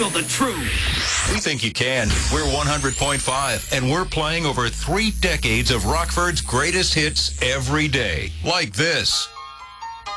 handle the truth. We think you can. We're 100.5, and we're playing over 3 decades of Rockford's greatest hits every day. Like this.